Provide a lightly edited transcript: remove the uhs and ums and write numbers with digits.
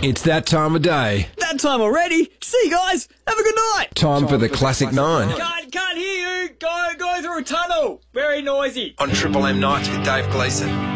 It's that time of day. That time already? See you guys. Have a good night. Time for the Classic 9. Can't hear you. Go through a tunnel. Very noisy. On Triple M Nights with Dave Gleeson.